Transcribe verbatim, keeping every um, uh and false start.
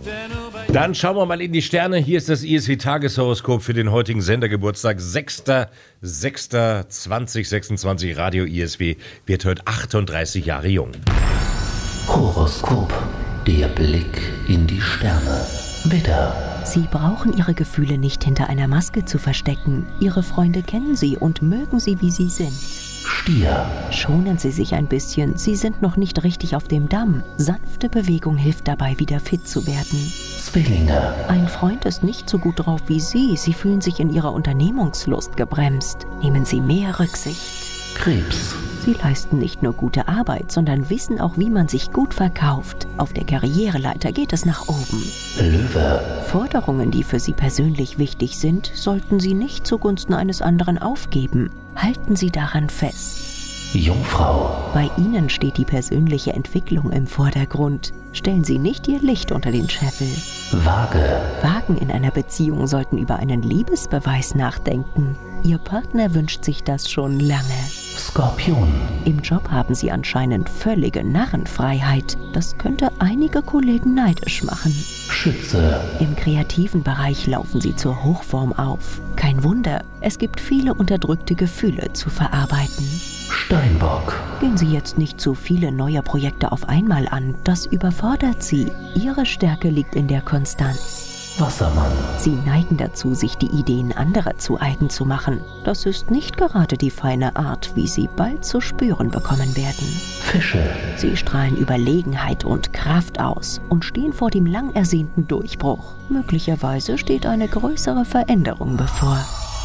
Dann schauen wir mal in die Sterne. Hier ist das I S W-Tageshoroskop für den heutigen Sendergeburtstag. sechster sechster zweitausendsechsundzwanzig. Radio I S W wird heute achtunddreißig Jahre jung. Horoskop. Der Blick in die Sterne. Widder. Sie brauchen Ihre Gefühle nicht hinter einer Maske zu verstecken. Ihre Freunde kennen Sie und mögen Sie, wie Sie sind. Stier. Schonen Sie sich ein bisschen. Sie sind noch nicht richtig auf dem Damm. Sanfte Bewegung hilft dabei, wieder fit zu werden. Zwillinge. Ein Freund ist nicht so gut drauf wie Sie. Sie fühlen sich in Ihrer Unternehmungslust gebremst. Nehmen Sie mehr Rücksicht. Krebs. Sie leisten nicht nur gute Arbeit, sondern wissen auch, wie man sich gut verkauft. Auf der Karriereleiter geht es nach oben. Löwe. Forderungen, die für Sie persönlich wichtig sind, sollten Sie nicht zugunsten eines anderen aufgeben. Halten Sie daran fest. Jungfrau. Bei Ihnen steht die persönliche Entwicklung im Vordergrund. Stellen Sie nicht Ihr Licht unter den Scheffel. Waage. Wagen in einer Beziehung sollten über einen Liebesbeweis nachdenken. Ihr Partner wünscht sich das schon lange. Skorpion. Im Job haben Sie anscheinend völlige Narrenfreiheit. Das könnte einige Kollegen neidisch machen. Schütze. Im kreativen Bereich laufen Sie zur Hochform auf. Kein Wunder, es gibt viele unterdrückte Gefühle zu verarbeiten. Steinbock. Gehen Sie jetzt nicht zu viele neue Projekte auf einmal an. Das überfordert Sie. Ihre Stärke liegt in der Konstanz. Wassermann. Sie neigen dazu, sich die Ideen anderer zu eigen zu machen. Das ist nicht gerade die feine Art, wie Sie bald zu spüren bekommen werden. Fische. Sie strahlen Überlegenheit und Kraft aus und stehen vor dem lang ersehnten Durchbruch. Möglicherweise steht eine größere Veränderung bevor.